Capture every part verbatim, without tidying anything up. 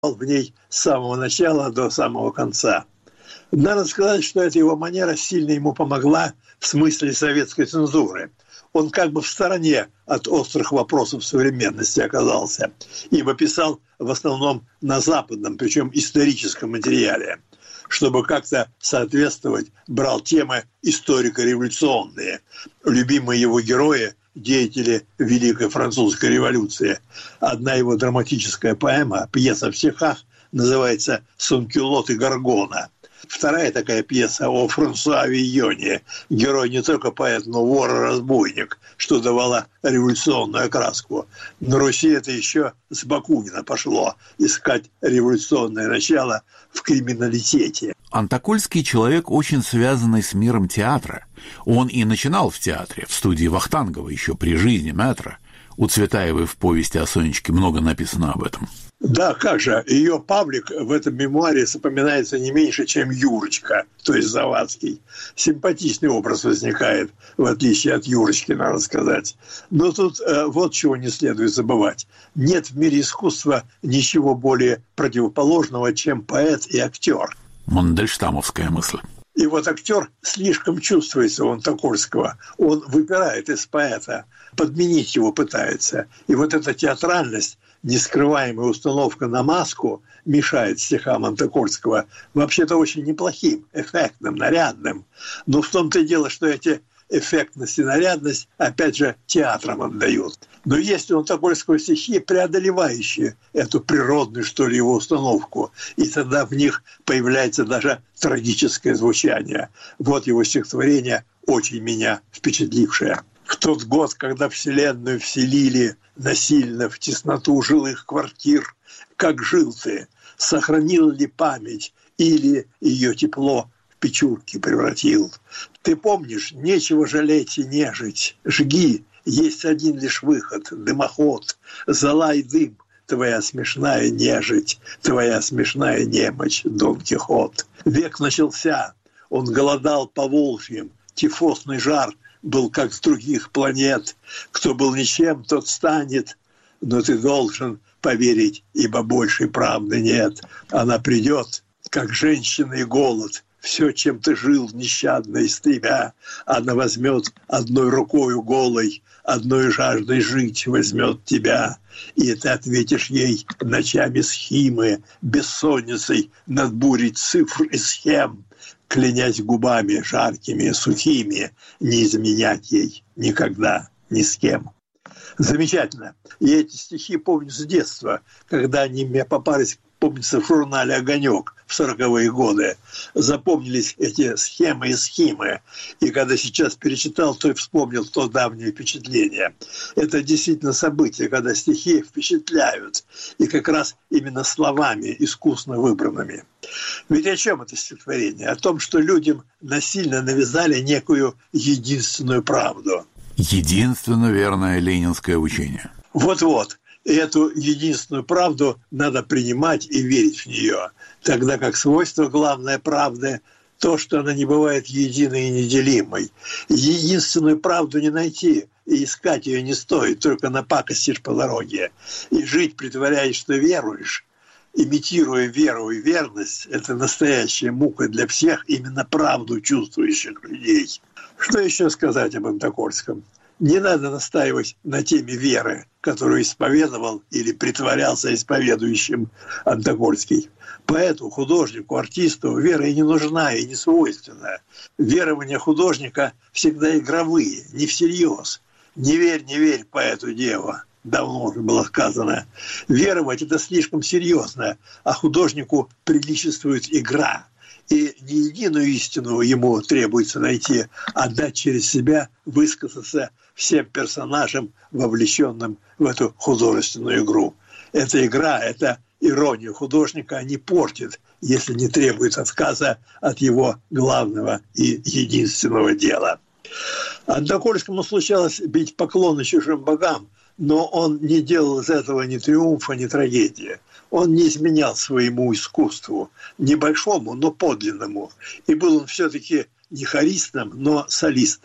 в ней с самого начала до самого конца. Надо сказать, что эта его манера сильно ему помогла в смысле советской цензуры. Он как бы в стороне от острых вопросов современности оказался, ибо писал в основном на западном, причем историческом материале. Чтобы как-то соответствовать, брал темы историко-революционные. Любимые его герои – деятели Великой Французской революции. Одна его драматическая поэма, пьеса в стихах, называется «Санкюлот и Горгона». Вторая такая пьеса о Франсуа Вийоне, герой не только поэт, но вор и разбойник, что давало революционную окраску. На Руси это еще с Бакунина пошло, искать революционное начало в криминалитете. Антокольский человек, очень связанный с миром театра. Он и начинал в театре, в студии Вахтангова, еще при жизни мэтра. У Цветаевой в повести о Сонечке много написано об этом. Да, как же, ее Павлик в этом мемуаре запоминается не меньше, чем Юрочка, то есть Завадский. Симпатичный образ возникает, в отличие от Юрочки, надо сказать. Но тут э, вот чего не следует забывать. Нет в мире искусства ничего более противоположного, чем поэт и актер. Мандельштамовская мысль. И вот актер слишком чувствуется у Антокольского. Он выпирает из поэта, подменить его пытается. И вот эта театральность, нескрываемая установка на маску, мешает стихам Антокольского вообще-то очень неплохим, эффектным, нарядным. Но в том-то и дело, что эти эффектность и нарядность, опять же, театрам отдают. Но есть у Антокольского стихи, преодолевающие эту природную, что ли, его установку. И тогда в них появляется даже трагическое звучание. Вот его стихотворение, очень меня впечатлившее. В тот год, когда Вселенную вселили насильно в тесноту жилых квартир, как жил ты, сохранил ли память или ее тепло в печурки превратил? Ты помнишь, нечего жалеть и нежить, жги, есть один лишь выход, дымоход, зола и дым, твоя смешная нежить, твоя смешная немочь, Дон Кихот. Век начался, он голодал по волжьям, тифосный жар был как с других планет. Кто был ничем, тот станет, но ты должен поверить, ибо большей правды нет. Она придет, как женщина и голод. Все, чем ты жил нещадно из тебя, она возьмет одной рукою голой, одной жаждой жить возьмет тебя. И ты ответишь ей ночами схимы, бессонницей над бурей цифр и схем, клянясь губами жаркими и сухими, не изменять ей никогда ни с кем. Замечательно. Я эти стихи помню с детства, когда они мне попались, помнится, в журнале «Огонек» в сороковые годы. Запомнились эти схемы и схемы. И когда сейчас перечитал, то и вспомнил то давнее впечатление. Это действительно событие, когда стихи впечатляют. И как раз именно словами, искусно выбранными. Ведь о чем это стихотворение? О том, что людям насильно навязали некую единственную правду. Единственно верное ленинское учение. Вот-вот. И эту единственную правду надо принимать и верить в нее. Тогда как свойство главной правды – то, что она не бывает единой и неделимой. Единственную правду не найти, и искать ее не стоит, только напакостишь по дороге. И жить, притворяясь, что веруешь, имитируя веру и верность, это настоящая мука для всех именно правду чувствующих людей. Что еще сказать об Антокольском? Не надо настаивать на теме веры, которую исповедовал или притворялся исповедующим Антокольский. Поэту, художнику, артисту вера и не нужна, и не свойственна. Верования художника всегда игровые, не всерьез. «Не верь, не верь, поэту дева», давно уже было сказано. Веровать – это слишком серьезно, а художнику приличествует игра. И не единую истину ему требуется найти, а дать через себя высказаться всем персонажам, вовлеченным в эту художественную игру. Эта игра, эта ирония художника не портит, если не требует отказа от его главного и единственного дела. Антокольскому случалось бить поклоны чужим богам, но он не делал из этого ни триумфа, ни трагедии. Он не изменял своему искусству, небольшому, но подлинному. И был он все-таки не хористом, но солистом.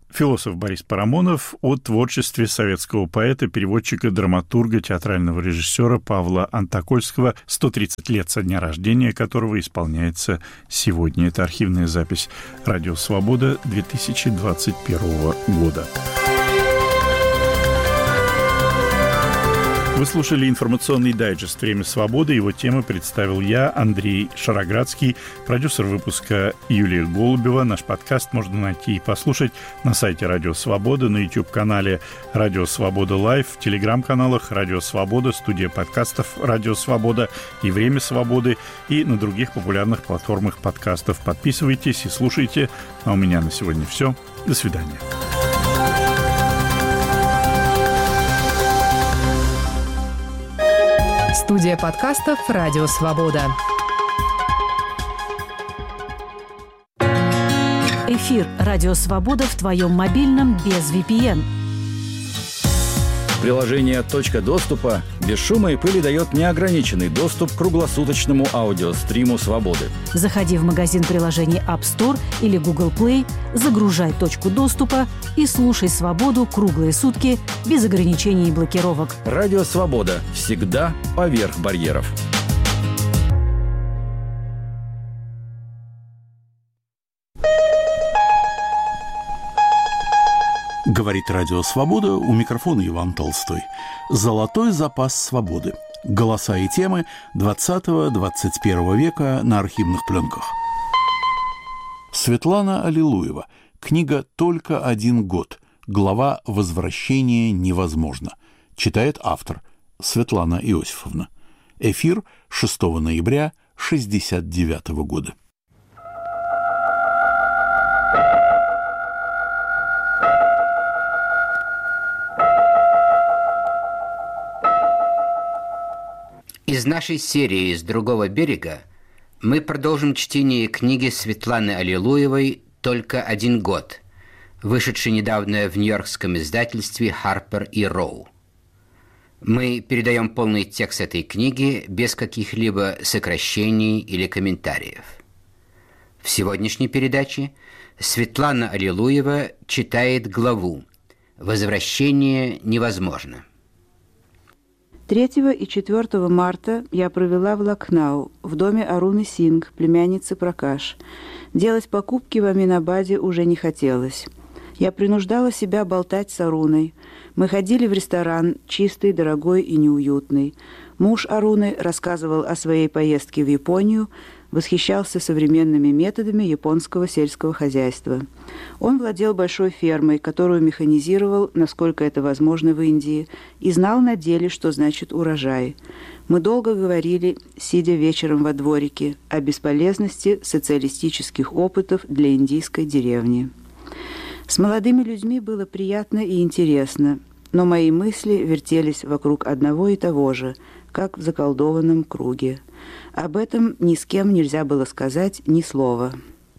Философ Борис Парамонов о творчестве советского поэта, переводчика, драматурга, театрального режиссера Павла Антокольского, сто тридцать лет со дня рождения которого исполняется сегодня. Это архивная запись «Радио Свобода» две тысячи двадцать первого года. Вы слушали информационный дайджест «Время свободы». Его темы представил я, Андрей Шароградский, продюсер выпуска Юлия Голубева. Наш подкаст можно найти и послушать на сайте «Радио Свобода», на YouTube-канале «Радио Свобода Лайв», в телеграм-каналах «Радио Свобода», студия подкастов «Радио Свобода» и «Время свободы» и на других популярных платформах подкастов. Подписывайтесь и слушайте. А у меня на сегодня все. До свидания. Студия подкастов «Радио Свобода». Эфир «Радио Свобода» в твоем мобильном без ви пи эн. Приложение «Точка доступа» без шума и пыли дает неограниченный доступ к круглосуточному аудиостриму «Свободы». Заходи в магазин приложений App Store или Google Play, загружай «Точку доступа» и слушай «Свободу» круглые сутки без ограничений и блокировок. Радио «Свобода» всегда поверх барьеров. Говорит Радио Свобода, у микрофона Иван Толстой. Золотой запас свободы. Голоса и темы двадцатого — двадцать первого века на архивных пленках. Светлана Аллилуева. Книга «Только один год». Глава «Возвращение невозможно». Читает автор Светлана Иосифовна. Эфир шестого ноября шестьдесят девятого года. Из нашей серии «С другого берега» мы продолжим чтение книги Светланы Аллилуевой «Только один год», вышедшей недавно в нью-йоркском издательстве Harper и Row. Мы передаем полный текст этой книги без каких-либо сокращений или комментариев. В сегодняшней передаче Светлана Аллилуева читает главу «Возвращение невозможно». третьего и четвёртого марта я провела в Лакхнау, в доме Аруны Сингх, племянницы Пракаш. Делать покупки в Аминабаде уже не хотелось. Я принуждала себя болтать с Аруной. Мы ходили в ресторан, чистый, дорогой и неуютный. Муж Аруны рассказывал о своей поездке в Японию, восхищался современными методами японского сельского хозяйства. Он владел большой фермой, которую механизировал, насколько это возможно в Индии, и знал на деле, что значит урожай. Мы долго говорили, сидя вечером во дворике, о бесполезности социалистических опытов для индийской деревни. С молодыми людьми было приятно и интересно, но мои мысли вертелись вокруг одного и того же, как в заколдованном круге. Об этом ни с кем нельзя было сказать ни слова.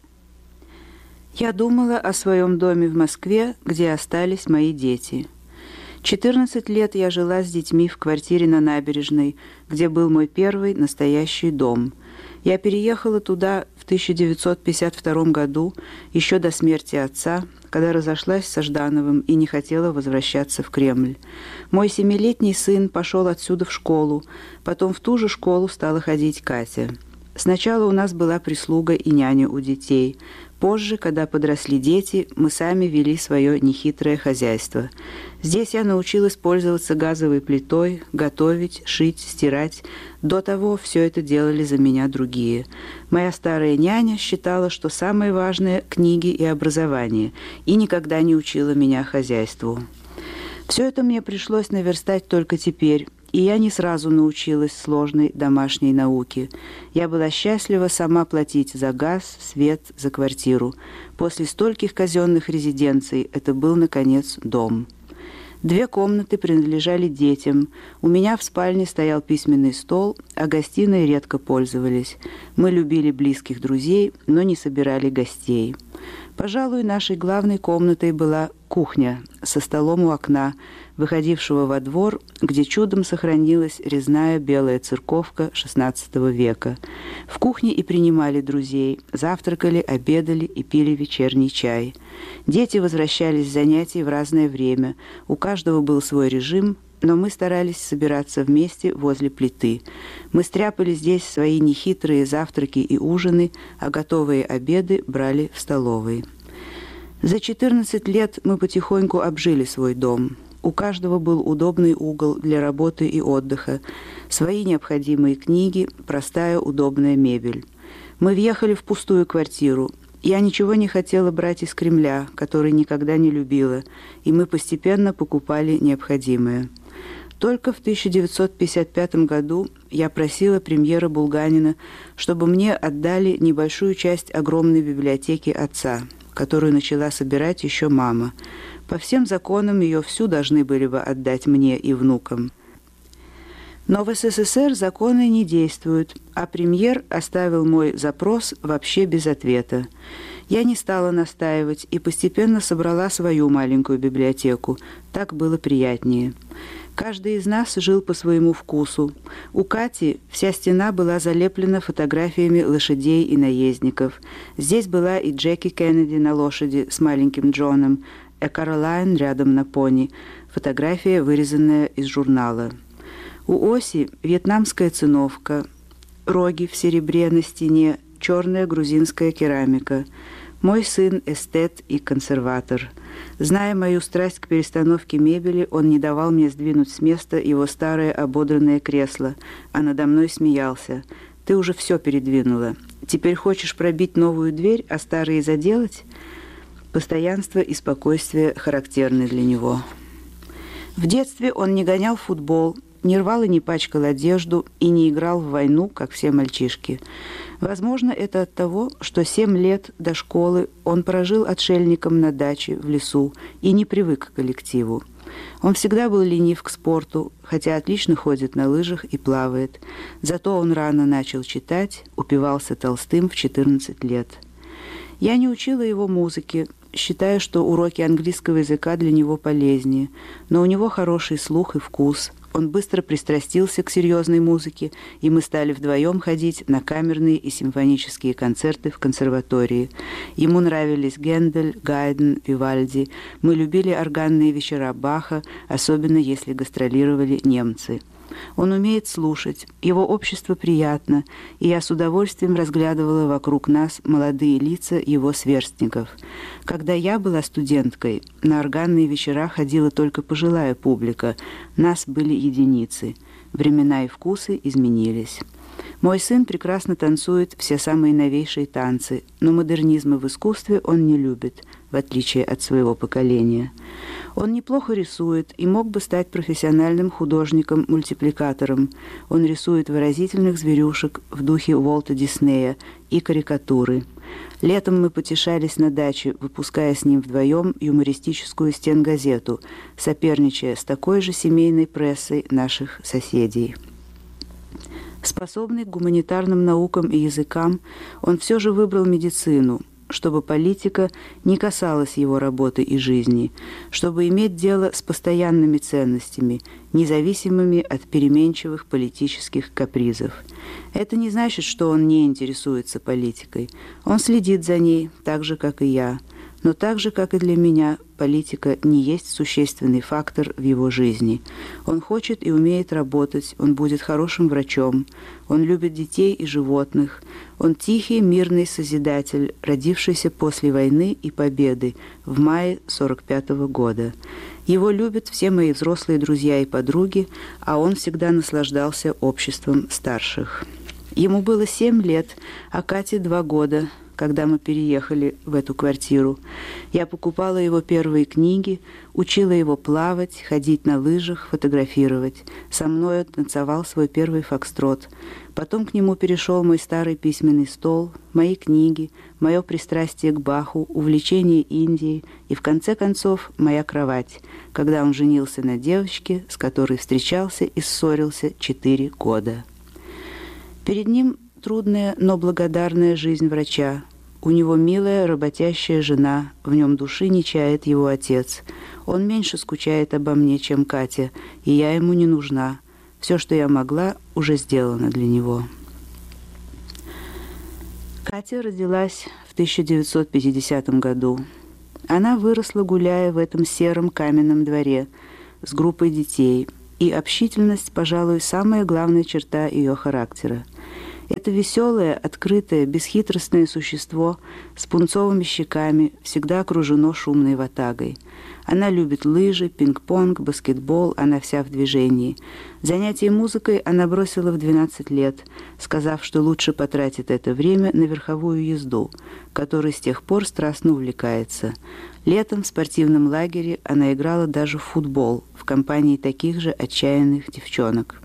Я думала о своем доме в Москве, где остались мои дети. четырнадцать лет я жила с детьми в квартире на Набережной, где был мой первый настоящий дом. Я переехала туда в тысяча девятьсот пятьдесят втором году, еще до смерти отца, когда разошлась со Ждановым и не хотела возвращаться в Кремль. Мой семилетний сын пошел отсюда в школу, потом в ту же школу стала ходить Катя. Сначала у нас была прислуга и няня у детей. Позже, когда подросли дети, мы сами вели свое нехитрое хозяйство. Здесь я научилась пользоваться газовой плитой, готовить, шить, стирать. До того все это делали за меня другие. Моя старая няня считала, что самое важное – книги и образование, и никогда не учила меня хозяйству. Все это мне пришлось наверстать только теперь, и я не сразу научилась сложной домашней науке. Я была счастлива сама платить за газ, свет, за квартиру. После стольких казенных резиденций это был, наконец, дом. Две комнаты принадлежали детям. У меня в спальне стоял письменный стол, а гостиной редко пользовались. Мы любили близких друзей, но не собирали гостей. Пожалуй, нашей главной комнатой была кухня со столом у окна, выходившего во двор, где чудом сохранилась резная белая церковка шестнадцатого века. В кухне и принимали друзей, завтракали, обедали и пили вечерний чай. Дети возвращались с занятий в разное время, у каждого был свой режим, но мы старались собираться вместе возле плиты. Мы стряпали здесь свои нехитрые завтраки и ужины, а готовые обеды брали в столовой. За четырнадцать лет мы потихоньку обжили свой дом. У каждого был удобный угол для работы и отдыха, свои необходимые книги, простая удобная мебель. Мы въехали в пустую квартиру. Я ничего не хотела брать из Кремля, который никогда не любила, и мы постепенно покупали необходимое. Только в тысяча девятьсот пятьдесят пятом году я просила премьера Булганина, чтобы мне отдали небольшую часть огромной библиотеки отца, которую начала собирать еще мама. По всем законам ее всю должны были бы отдать мне и внукам. Но в СССР законы не действуют, а премьер оставил мой запрос вообще без ответа. Я не стала настаивать и постепенно собрала свою маленькую библиотеку. Так было приятнее. Каждый из нас жил по своему вкусу. У Кати вся стена была залеплена фотографиями лошадей и наездников. Здесь была и Джеки Кеннеди на лошади с маленьким Джоном, и Каролайн рядом на пони, фотография, вырезанная из журнала. У Оси вьетнамская циновка, роги в серебре на стене, черная грузинская керамика. Мой сын – эстет и консерватор. Зная мою страсть к перестановке мебели, он не давал мне сдвинуть с места его старое ободранное кресло, а надо мной смеялся. «Ты уже все передвинула. Теперь хочешь пробить новую дверь, а старые заделать?» Постоянство и спокойствие характерны для него. В детстве он не гонял в футбол, не рвал и не пачкал одежду и не играл в войну, как все мальчишки. Возможно, это от того, что семь лет до школы он прожил отшельником на даче в лесу и не привык к коллективу. Он всегда был ленив к спорту, хотя отлично ходит на лыжах и плавает. Зато он рано начал читать, упивался Толстым в четырнадцать лет. Я не учила его музыке, считая, что уроки английского языка для него полезнее, но у него хороший слух и вкус. Он быстро пристрастился к серьезной музыке, и мы стали вдвоем ходить на камерные и симфонические концерты в консерватории. Ему нравились Гендель, Гайден, Вивальди. Мы любили органные вечера Баха, особенно если гастролировали немцы. Он умеет слушать, его общество приятно, и я с удовольствием разглядывала вокруг нас молодые лица его сверстников. Когда я была студенткой, на органные вечера ходила только пожилая публика, нас были единицы. Времена и вкусы изменились. Мой сын прекрасно танцует все самые новейшие танцы, но модернизма в искусстве он не любит, в отличие от своего поколения. Он неплохо рисует и мог бы стать профессиональным художником-мультипликатором. Он рисует выразительных зверюшек в духе Уолта Диснея и карикатуры. Летом мы потешались на даче, выпуская с ним вдвоем юмористическую стенгазету, соперничая с такой же семейной прессой наших соседей. Способный к гуманитарным наукам и языкам, он все же выбрал медицину, чтобы политика не касалась его работы и жизни, чтобы иметь дело с постоянными ценностями, независимыми от переменчивых политических капризов. Это не значит, что он не интересуется политикой. Он следит за ней, так же, как и я. Но так же, как и для меня, политика не есть существенный фактор в его жизни. Он хочет и умеет работать, он будет хорошим врачом, он любит детей и животных, он тихий, мирный созидатель, родившийся после войны и победы в мае сорок пятого года. Его любят все мои взрослые друзья и подруги, а он всегда наслаждался обществом старших. Ему было семь лет, а Кате два года, когда мы переехали в эту квартиру. Я покупала его первые книги, учила его плавать, ходить на лыжах, фотографировать. Со мной он танцевал свой первый фокстрот. Потом к нему перешел мой старый письменный стол, мои книги, мое пристрастие к Баху, увлечение Индией и, в конце концов, моя кровать, когда он женился на девочке, с которой встречался и ссорился четыре года. Перед ним трудная, но благодарная жизнь врача. У него милая, работящая жена, в нем души не чает его отец. Он меньше скучает обо мне, чем Катя, и я ему не нужна. Все, что я могла, уже сделано для него». Катя родилась в тысяча девятьсот пятидесятом году. Она выросла, гуляя в этом сером каменном дворе с группой детей, и общительность, пожалуй, самая главная черта ее характера. Это веселое, открытое, бесхитростное существо с пунцовыми щеками всегда окружено шумной ватагой. Она любит лыжи, пинг-понг, баскетбол, она вся в движении. Занятия музыкой она бросила в двенадцать лет, сказав, что лучше потратит это время на верховую езду, которой с тех пор страстно увлекается. Летом в спортивном лагере она играла даже в футбол в компании таких же отчаянных девчонок.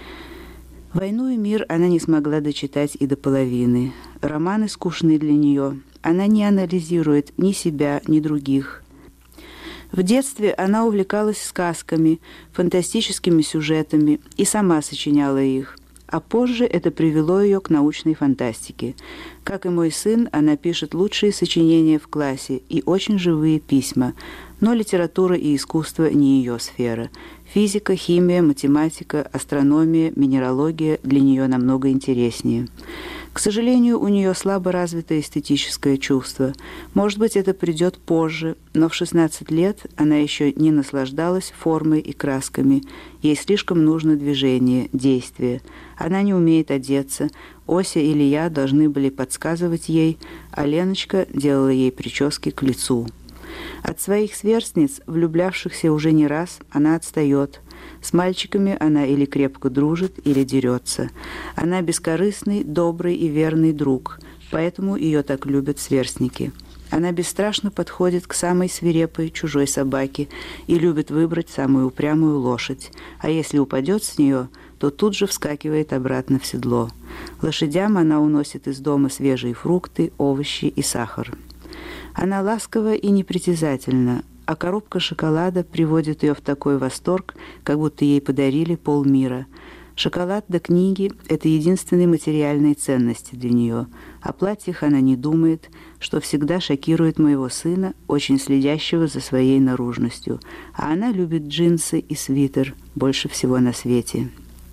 «Войну и мир» она не смогла дочитать и до половины. Романы скучны для нее. Она не анализирует ни себя, ни других. В детстве она увлекалась сказками, фантастическими сюжетами и сама сочиняла их. А позже это привело ее к научной фантастике. Как и мой сын, она пишет лучшие сочинения в классе и очень живые письма. Но литература и искусство не ее сфера. Физика, химия, математика, астрономия, минералогия для нее намного интереснее. К сожалению, у нее слабо развито эстетическое чувство. Может быть, это придет позже, но в шестнадцать лет она еще не наслаждалась формой и красками. Ей слишком нужно движение, действие. Она не умеет одеться. Ося или я должны были подсказывать ей, а Леночка делала ей прически к лицу. От своих сверстниц, влюблявшихся уже не раз, она отстает. С мальчиками она или крепко дружит, или дерется. Она бескорыстный, добрый и верный друг, поэтому ее так любят сверстники. Она бесстрашно подходит к самой свирепой чужой собаке и любит выбрать самую упрямую лошадь, а если упадет с нее, то тут же вскакивает обратно в седло. Лошадям она уносит из дома свежие фрукты, овощи и сахар. Она ласкова и непритязательна, а коробка шоколада приводит ее в такой восторг, как будто ей подарили полмира. Шоколад до книги – это единственные материальные ценности для нее. О платьях она не думает, что всегда шокирует моего сына, очень следящего за своей наружностью. А она любит джинсы и свитер больше всего на свете.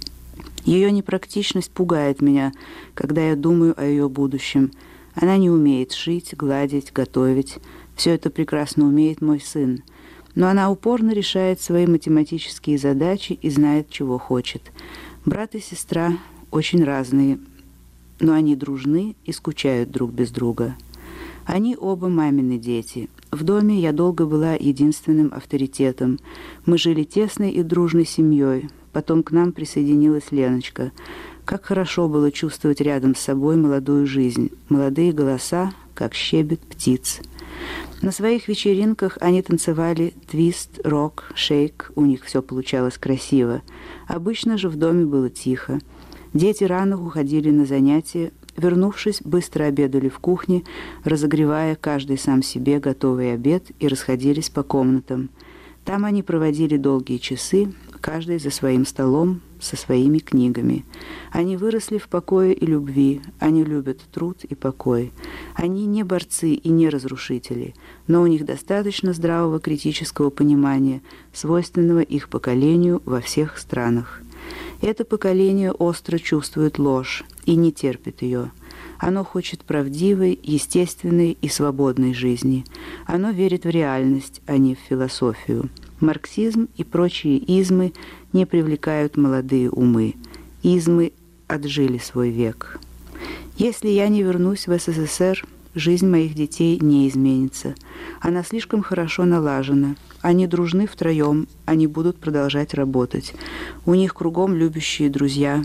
Ее непрактичность пугает меня, когда я думаю о ее будущем. Она не умеет шить, гладить, готовить. Все это прекрасно умеет мой сын. Но она упорно решает свои математические задачи и знает, чего хочет. Брат и сестра очень разные, но они дружны и скучают друг без друга. Они оба мамины дети. В доме я долго была единственным авторитетом. Мы жили тесной и дружной семьей. Потом к нам присоединилась Леночка. Как хорошо было чувствовать рядом с собой молодую жизнь, молодые голоса, как щебет птиц. На своих вечеринках они танцевали твист, рок, шейк, у них все получалось красиво. Обычно же в доме было тихо. Дети рано уходили на занятия, вернувшись, быстро обедали в кухне, разогревая каждый сам себе готовый обед и расходились по комнатам. Там они проводили долгие часы, каждый за своим столом, со своими книгами. Они выросли в покое и любви, они любят труд и покой. Они не борцы и не разрушители, но у них достаточно здравого критического понимания, свойственного их поколению во всех странах. Это поколение остро чувствует ложь и не терпит ее. Оно хочет правдивой, естественной и свободной жизни. Оно верит в реальность, а не в философию. Марксизм и прочие измы не привлекают молодые умы. Измы отжили свой век. Если я не вернусь в СССР, жизнь моих детей не изменится. Она слишком хорошо налажена. Они дружны втроем, они будут продолжать работать. У них кругом любящие друзья.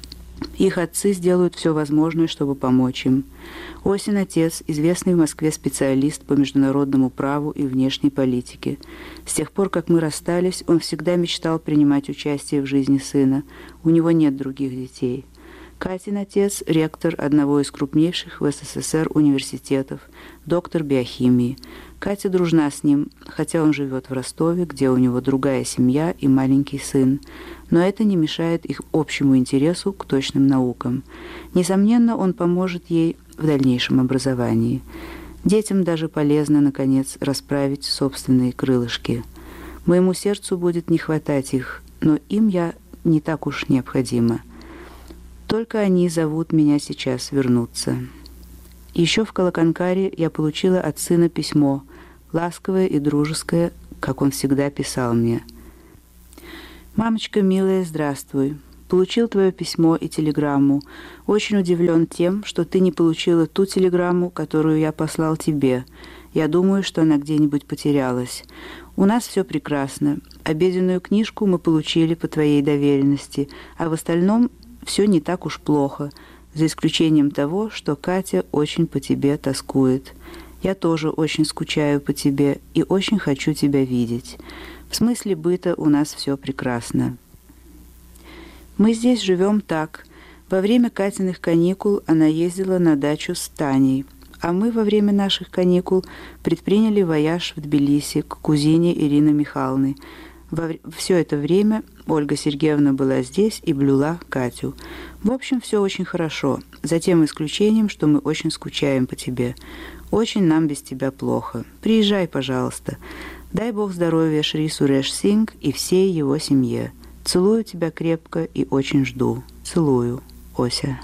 Их отцы сделают все возможное, чтобы помочь им. Осин отец, известный в Москве специалист по международному праву и внешней политике. С тех пор, как мы расстались, он всегда мечтал принимать участие в жизни сына. У него нет других детей. Катин отец – ректор одного из крупнейших в СССР университетов, доктор биохимии. Катя дружна с ним, хотя он живет в Ростове, где у него другая семья и маленький сын. Но это не мешает их общему интересу к точным наукам. Несомненно, он поможет ей в дальнейшем образовании. Детям даже полезно, наконец, расправить собственные крылышки. Моему сердцу будет не хватать их, но им я не так уж необходима. Только они зовут меня сейчас вернуться. Еще в Калаканкаре я получила от сына письмо, ласковое и дружеское, как он всегда писал мне. «Мамочка, милая, здравствуй. Получил твое письмо и телеграмму. Очень удивлен тем, что ты не получила ту телеграмму, которую я послал тебе. Я думаю, что она где-нибудь потерялась. У нас все прекрасно. Обеденную книжку мы получили по твоей доверенности, а в остальном все не так уж плохо, за исключением того, что Катя очень по тебе тоскует. Я тоже очень скучаю по тебе и очень хочу тебя видеть. В смысле быта у нас все прекрасно. Мы здесь живем так. Во время Катиных каникул она ездила на дачу с Таней, а мы во время наших каникул предприняли вояж в Тбилиси к кузине Ирины Михайловны. Во все это время Ольга Сергеевна была здесь и блюла Катю. В общем, все очень хорошо, за тем исключением, что мы очень скучаем по тебе. Очень нам без тебя плохо. Приезжай, пожалуйста. Дай Бог здоровья Шри Суреш Сингх и всей его семье. Целую тебя крепко и очень жду. Целую, Ося».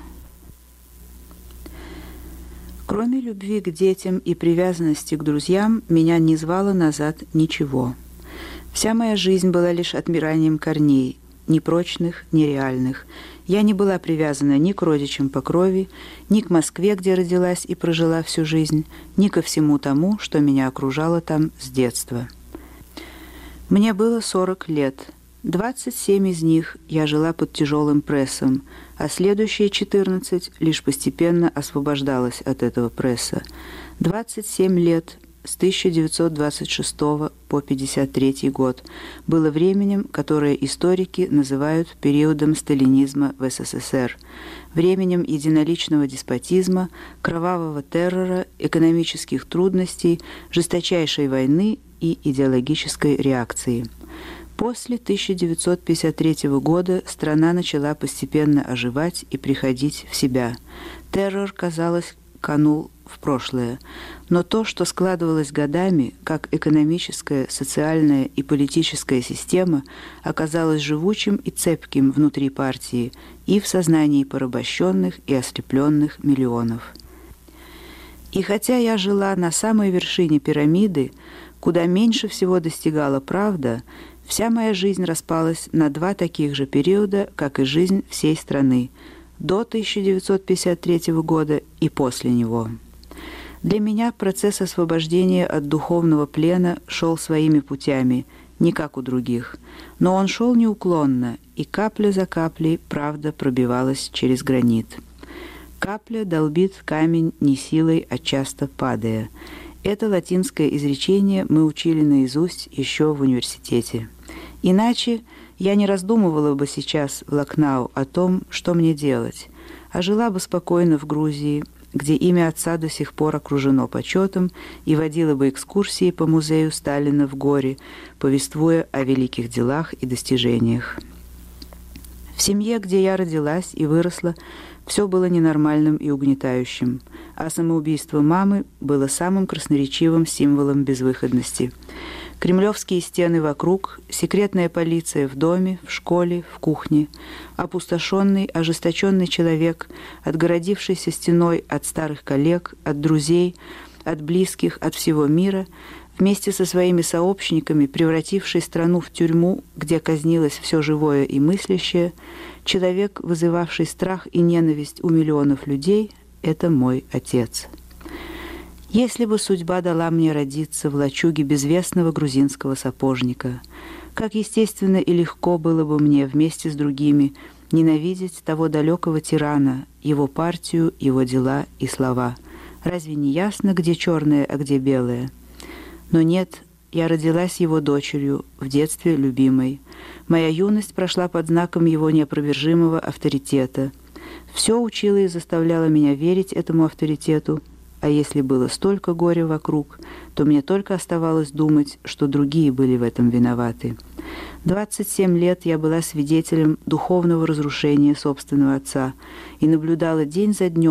Кроме любви к детям и привязанности к друзьям, меня не звало назад ничего. Вся моя жизнь была лишь отмиранием корней, ни прочных, ни реальных. Я не была привязана ни к родичам по крови, ни к Москве, где родилась и прожила всю жизнь, ни ко всему тому, что меня окружало там с детства. Мне было сорок лет. двадцать семь из них я жила под тяжелым прессом, а следующие четырнадцать лишь постепенно освобождалась от этого пресса. двадцать семь лет с тысяча девятьсот двадцать шестого по пятьдесят третий год было временем, которое историки называют периодом сталинизма в СССР, временем единоличного деспотизма, кровавого террора, экономических трудностей, жесточайшей войны и идеологической реакции. После тысяча девятьсот пятьдесят третьего года страна начала постепенно оживать и приходить в себя. Террор, казалось, канул в прошлое. Но то, что складывалось годами, как экономическая, социальная и политическая система, оказалось живучим и цепким внутри партии и в сознании порабощенных и ослепленных миллионов. И хотя я жила на самой вершине пирамиды, куда меньше всего достигала правда, вся моя жизнь распалась на два таких же периода, как и жизнь всей страны, до тысяча девятьсот пятьдесят третьего года и после него. Для меня процесс освобождения от духовного плена шел своими путями, не как у других, но он шел неуклонно, и капля за каплей правда пробивалась через гранит. Капля долбит камень не силой, а часто падая. Это латинское изречение мы учили наизусть еще в университете. Иначе я не раздумывала бы сейчас в Лакнау о том, что мне делать, а жила бы спокойно в Грузии, где имя отца до сих пор окружено почетом, и водила бы экскурсии по музею Сталина в Горе, повествуя о великих делах и достижениях. В семье, где я родилась и выросла, все было ненормальным и угнетающим, а самоубийство мамы было самым красноречивым символом безвыходности. Кремлевские стены вокруг, секретная полиция в доме, в школе, в кухне, опустошенный, ожесточенный человек, отгородившийся стеной от старых коллег, от друзей, от близких, от всего мира, вместе со своими сообщниками, превративший страну в тюрьму, где казнилось все живое и мыслящее, человек, вызывавший страх и ненависть у миллионов людей, это мой отец. Если бы судьба дала мне родиться в лачуге безвестного грузинского сапожника, как естественно и легко было бы мне вместе с другими ненавидеть того далекого тирана, его партию, его дела и слова. Разве не ясно, где черное, а где белое? Но нет, я родилась его дочерью, в детстве любимой. Моя юность прошла под знаком его неопровержимого авторитета. Все учило и заставляло меня верить этому авторитету, а если было столько горя вокруг, то мне только оставалось думать, что другие были в этом виноваты. двадцать семь лет я была свидетелем духовного разрушения собственного отца и наблюдала день за днем, как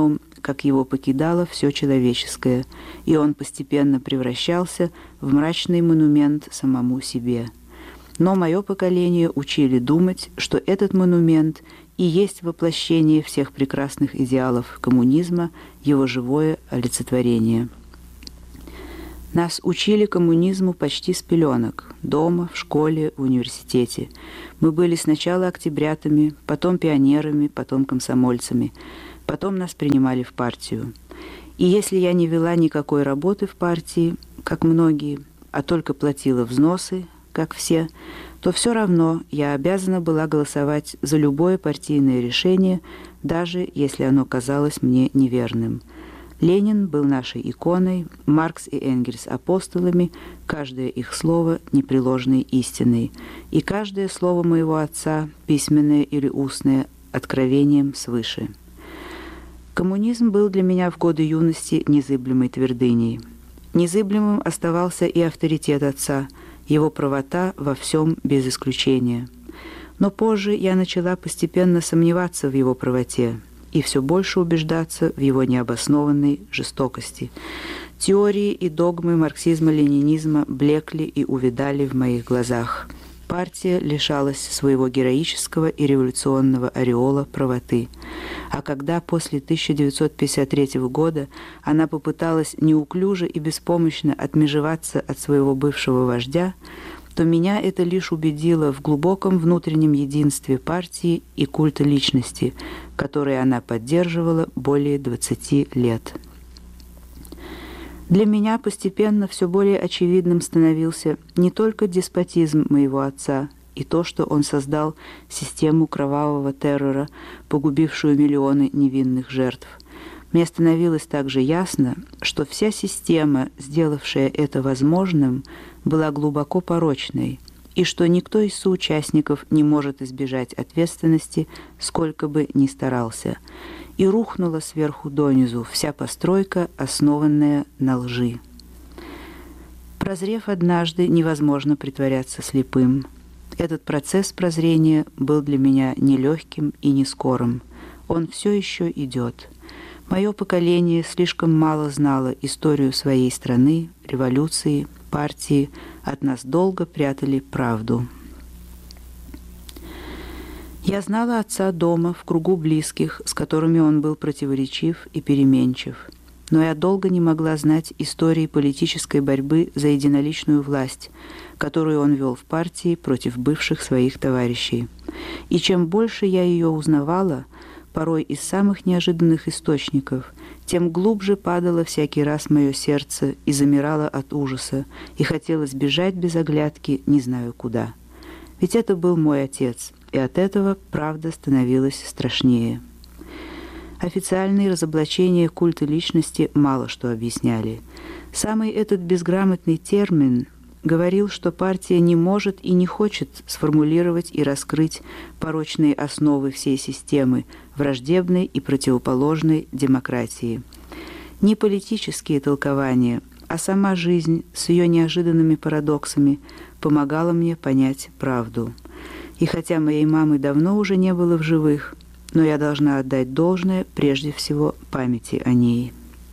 как его покидало все человеческое, и он постепенно превращался в мрачный монумент самому себе. Но мое поколение учили думать, что этот монумент и есть воплощение всех прекрасных идеалов коммунизма, его живое олицетворение. Нас учили коммунизму почти с пеленок, дома, в школе, в университете. Мы были сначала октябрятами, потом пионерами, потом комсомольцами. Потом нас принимали в партию. И если я не вела никакой работы в партии, как многие, а только платила взносы, как все, то все равно я обязана была голосовать за любое партийное решение, даже если оно казалось мне неверным. Ленин был нашей иконой, Маркс и Энгельс – апостолами, каждое их слово – непреложной истиной, и каждое слово моего отца, письменное или устное, откровением свыше. Коммунизм был для меня в годы юности незыблемой твердыней. Незыблемым оставался и авторитет отца, его правота во всем без исключения. Но позже я начала постепенно сомневаться в его правоте и все больше убеждаться в его необоснованной жестокости. Теории и догмы марксизма-ленинизма блекли и увядали в моих глазах. Партия лишалась своего героического и революционного ореола правоты. А когда после тысяча девятьсот пятьдесят третьего года она попыталась неуклюже и беспомощно отмежеваться от своего бывшего вождя, то меня это лишь убедило в глубоком внутреннем единстве партии и культа личности, который она поддерживала более двадцати лет. Для меня постепенно все более очевидным становился не только деспотизм моего отца и то, что он создал систему кровавого террора, погубившую миллионы невинных жертв. Мне становилось также ясно, что вся система, сделавшая это возможным, была глубоко порочной, и что никто из соучастников не может избежать ответственности, сколько бы ни старался. И рухнула сверху донизу вся постройка, основанная на лжи. Прозрев однажды, невозможно притворяться слепым. Этот процесс прозрения был для меня нелегким и не скорым. Он все еще идет. Мое поколение слишком мало знало историю своей страны, революции, партии, от нас долго прятали правду. Я знала отца дома, в кругу близких, с которыми он был противоречив и переменчив. Но я долго не могла знать истории политической борьбы за единоличную власть, которую он вел в партии против бывших своих товарищей. И чем больше я ее узнавала, порой из самых неожиданных источников, тем глубже падало всякий раз мое сердце и замирало от ужаса, и хотелось бежать без оглядки, не знаю куда. Ведь это был мой отец, и от этого правда становилась страшнее. Официальные разоблачения культа личности мало что объясняли. Самый этот безграмотный термин говорил, что партия не может и не хочет сформулировать и раскрыть порочные основы всей системы, враждебной и противоположной демократии. Не политические толкования, а сама жизнь с ее неожиданными парадоксами помогала мне понять правду. И хотя моей мамы давно уже не было в живых, но я должна отдать должное прежде всего памяти о ней.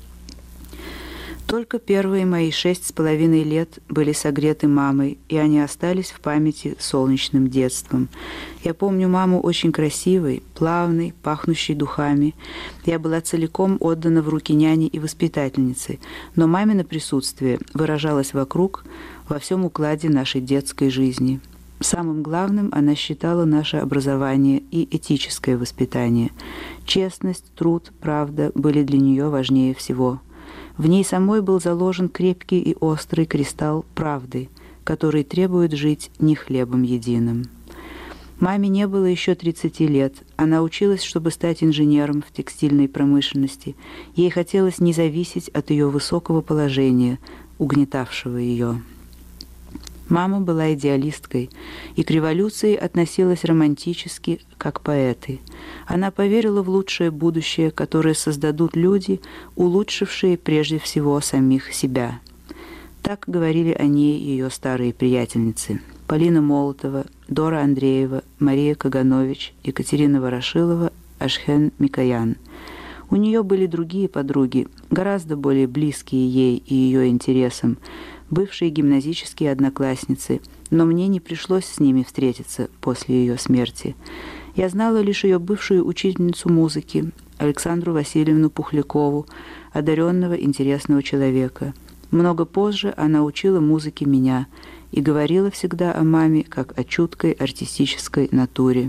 Только первые мои шесть с половиной лет были согреты мамой, и они остались в памяти солнечным детством. Я помню маму очень красивой, плавной, пахнущей духами. Я была целиком отдана в руки няни и воспитательницы, но мамино присутствие выражалось вокруг, во всем укладе нашей детской жизни. Самым главным она считала наше образование и этическое воспитание. Честность, труд, правда были для нее важнее всего. В ней самой был заложен крепкий и острый кристалл правды, который требует жить не хлебом единым. Маме не было еще тридцати лет. Она училась, чтобы стать инженером в текстильной промышленности. Ей хотелось не зависеть от ее высокого положения, угнетавшего ее. Мама была идеалисткой и к революции относилась романтически, как поэты. Она поверила в лучшее будущее, которое создадут люди, улучшившие прежде всего самих себя. Так говорили о ней ее старые приятельницы: Полина Молотова, Дора Андреева, Мария Каганович, Екатерина Ворошилова, Ашхен Микоян. У нее были другие подруги, гораздо более близкие ей и ее интересам, бывшие гимназические одноклассницы, но мне не пришлось с ними встретиться после ее смерти. Я знала лишь ее бывшую учительницу музыки, Александру Васильевну Пухлякову, одаренного, интересного человека. Много позже она учила музыке меня и говорила всегда о маме как о чуткой артистической натуре.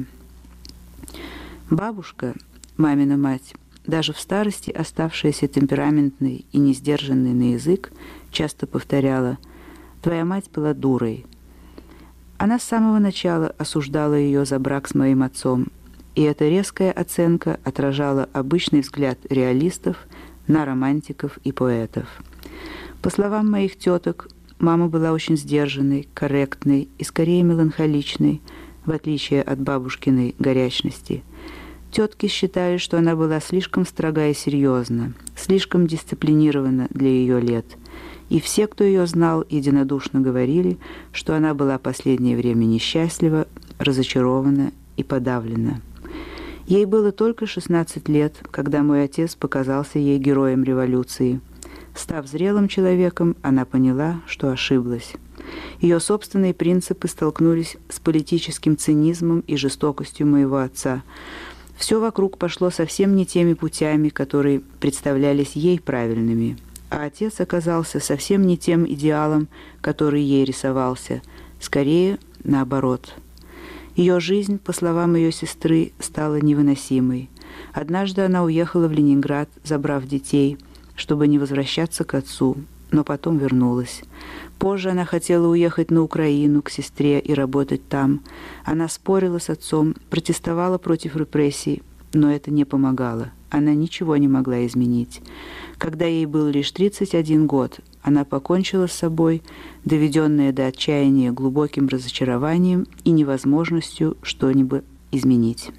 Бабушка, мамина мать, даже в старости оставшаяся темпераментной и несдержанной на язык, часто повторяла: «Твоя мать была дурой». Она с самого начала осуждала ее за брак с моим отцом, и эта резкая оценка отражала обычный взгляд реалистов на романтиков и поэтов. По словам моих теток, мама была очень сдержанной, корректной и скорее меланхоличной, в отличие от бабушкиной горячности. Тетки считали, что она была слишком строга и серьезна, слишком дисциплинирована для ее лет. И все, кто ее знал, единодушно говорили, что она была последнее время несчастлива, разочарована и подавлена. Ей было только шестнадцать лет, когда мой отец показался ей героем революции. Став зрелым человеком, она поняла, что ошиблась. Ее собственные принципы столкнулись с политическим цинизмом и жестокостью моего отца. Все вокруг пошло совсем не теми путями, которые представлялись ей правильными. А отец оказался совсем не тем идеалом, который ей рисовался, скорее наоборот. Ее жизнь, по словам ее сестры, стала невыносимой. Однажды она уехала в Ленинград, забрав детей, чтобы не возвращаться к отцу, но потом вернулась. Позже она хотела уехать на Украину к сестре и работать там. Она спорила с отцом, протестовала против репрессий, но это не помогало. Она ничего не могла изменить. Когда ей был лишь тридцать один год, она покончила с собой, доведенная до отчаяния глубоким разочарованием и невозможностью что-нибудь изменить.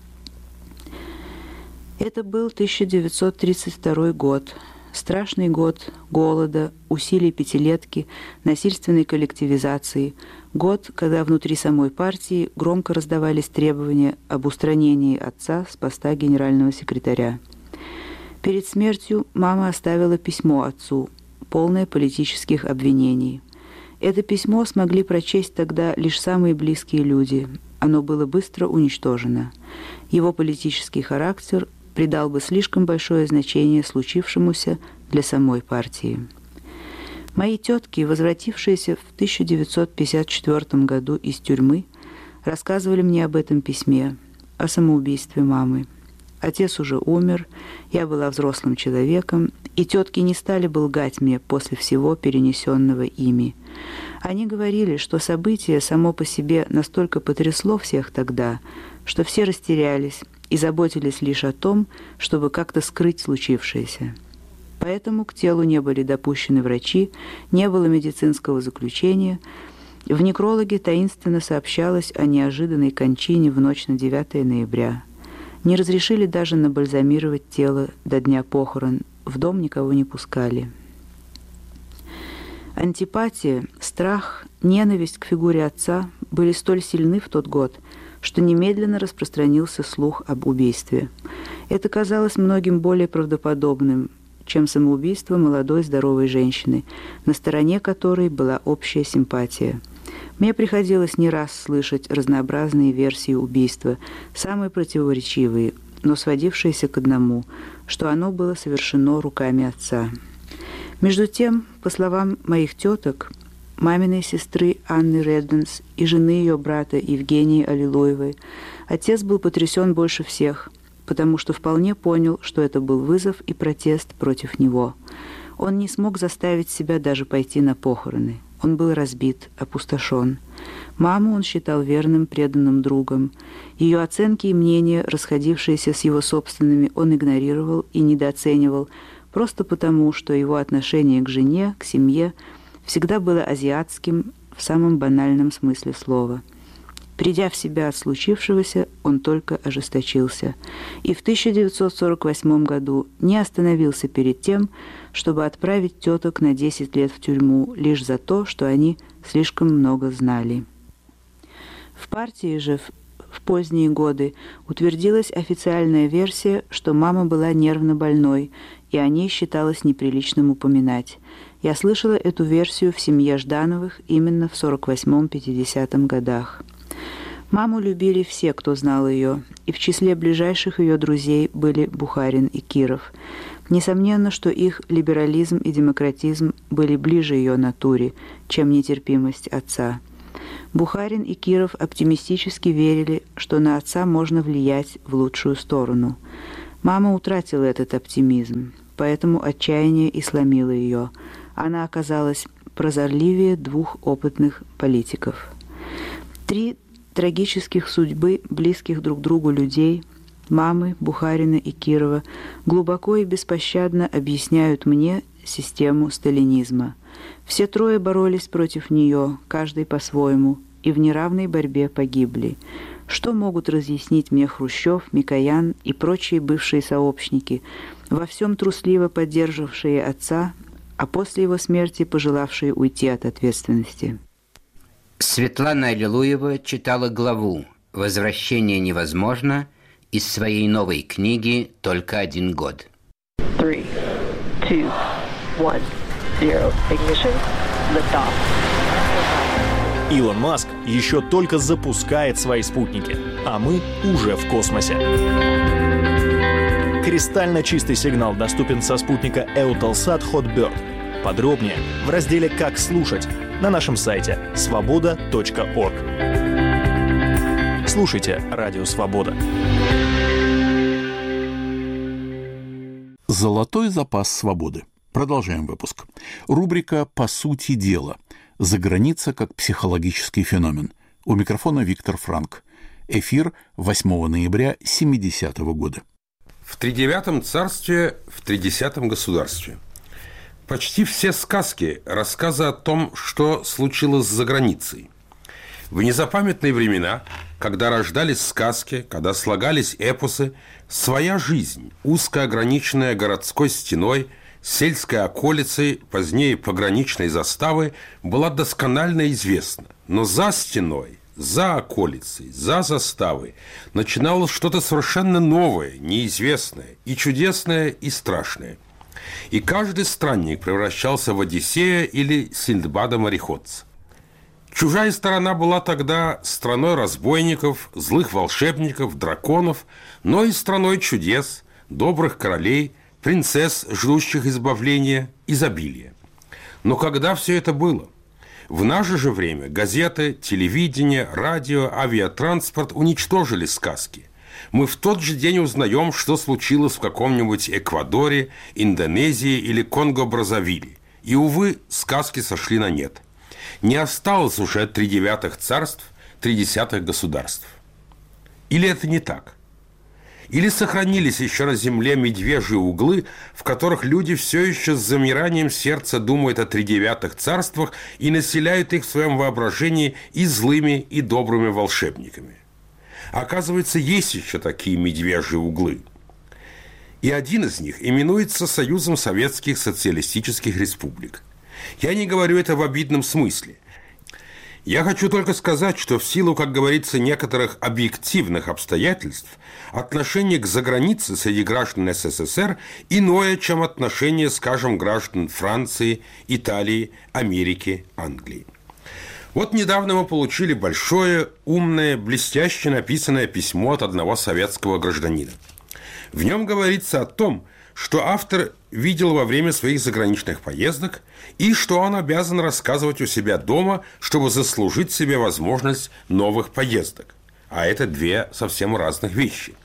Это был тысяча девятьсот тридцать второй год. Страшный год голода, усилий пятилетки, насильственной коллективизации. Год, когда внутри самой партии громко раздавались требования об устранении отца с поста генерального секретаря. Перед смертью мама оставила письмо отцу, полное политических обвинений. Это письмо смогли прочесть тогда лишь самые близкие люди. Оно было быстро уничтожено. Его политический характер придал бы слишком большое значение случившемуся для самой партии. Мои тетки, возвратившиеся в тысяча девятьсот пятьдесят четвёртом году из тюрьмы, рассказывали мне об этом письме, о самоубийстве мамы. Отец уже умер, я была взрослым человеком, и тетки не стали бы лгать мне после всего перенесенного ими. Они говорили, что событие само по себе настолько потрясло всех тогда, что все растерялись и заботились лишь о том, чтобы как-то скрыть случившееся. Поэтому к телу не были допущены врачи, не было медицинского заключения. В некрологе таинственно сообщалось о неожиданной кончине в ночь на девятое ноября. Не разрешили даже набальзамировать тело до дня похорон, в дом никого не пускали. Антипатия, страх, ненависть к фигуре отца были столь сильны в тот год, что немедленно распространился слух об убийстве. Это казалось многим более правдоподобным, чем самоубийство молодой здоровой женщины, на стороне которой была общая симпатия. Мне приходилось не раз слышать разнообразные версии убийства, самые противоречивые, но сводившиеся к одному, что оно было совершено руками отца. Между тем, по словам моих теток, маминой сестры Анны Редбенс и жены ее брата Евгении Аллилуевой, отец был потрясен больше всех, потому что вполне понял, что это был вызов и протест против него. Он не смог заставить себя даже пойти на похороны. Он был разбит, опустошен. Маму он считал верным, преданным другом. Ее оценки и мнения, расходившиеся с его собственными, он игнорировал и недооценивал, просто потому, что его отношение к жене, к семье всегда было азиатским в самом банальном смысле слова. Придя в себя от случившегося, он только ожесточился. И в тысяча девятьсот сорок восьмом году не остановился перед тем, чтобы отправить теток на десять лет в тюрьму лишь за то, что они слишком много знали. В партии же В поздние годы утвердилась официальная версия, что мама была нервно больной, и о ней считалось неприличным упоминать. Я слышала эту версию в семье Ждановых именно в сорок восьмом-пятидесятом годах. Маму любили все, кто знал ее, и в числе ближайших ее друзей были Бухарин и Киров. Несомненно, что их либерализм и демократизм были ближе ее натуре, чем нетерпимость отца. Бухарин и Киров оптимистически верили, что на отца можно влиять в лучшую сторону. Мама утратила этот оптимизм, поэтому отчаяние и сломило ее. Она оказалась прозорливее двух опытных политиков. Три трагических судьбы близких друг другу людей, мамы, Бухарина и Кирова, глубоко и беспощадно объясняют мне систему сталинизма. Все трое боролись против нее, каждый по-своему, и в неравной борьбе погибли. Что могут разъяснить мне Хрущев, Микоян и прочие бывшие сообщники, во всем трусливо поддерживавшие отца, а после его смерти пожелавшие уйти от ответственности? Светлана Аллилуева читала главу «Возвращение невозможно» из своей новой книги «Только один год». Three, two, one, zero. Ignition. Lift off. Илон Маск еще только запускает свои спутники, а мы уже в космосе. Кристально чистый сигнал доступен со спутника Eutelsat Hotbird. Подробнее в разделе «Как слушать» на нашем сайте свобода точка орг. Слушайте Радио Свобода. Золотой запас свободы. Продолжаем выпуск. Рубрика «По сути дела». Заграница как психологический феномен. У микрофона Виктор Франк. Эфир восьмого ноября семидесятого года. В тридевятом царстве, в тридесятом государстве. Почти все сказки – рассказы о том, что случилось за границей. В незапамятные времена, когда рождались сказки, когда слагались эпосы, своя жизнь, узко ограниченная городской стеной, сельской околицей, позднее пограничной заставой, была досконально известна. Но за стеной, за околицей, за заставой начиналось что-то совершенно новое, неизвестное, и чудесное, и страшное. И каждый странник превращался в Одиссея или Синдбада-мореходца. Чужая сторона была тогда страной разбойников, злых волшебников, драконов, но и страной чудес, добрых королей, принцесс, ждущих избавления, изобилия. Но когда все это было? В наше же время газеты, телевидение, радио, авиатранспорт уничтожили сказки. Мы в тот же день узнаем, что случилось в каком-нибудь Эквадоре, Индонезии или Конго-Бразавиле. И, увы, сказки сошли на нет. Не осталось уже тридевятых царств, тридесятых государств. Или это не так? Или сохранились еще на земле медвежьи углы, в которых люди все еще с замиранием сердца думают о тридевятых царствах и населяют их в своем воображении и злыми, и добрыми волшебниками? Оказывается, есть еще такие медвежьи углы. И один из них именуется Союзом Советских Социалистических Республик. Я не говорю это в обидном смысле. Я хочу только сказать, что в силу, как говорится, некоторых объективных обстоятельств, отношение к загранице среди граждан СССР иное, чем отношение, скажем, граждан Франции, Италии, Америки, Англии. Вот недавно мы получили большое, умное, блестяще написанное письмо от одного советского гражданина. В нем говорится о том, что автор видел во время своих заграничных поездок и что он обязан рассказывать у себя дома, чтобы заслужить себе возможность новых поездок. А это две совсем разных вещи.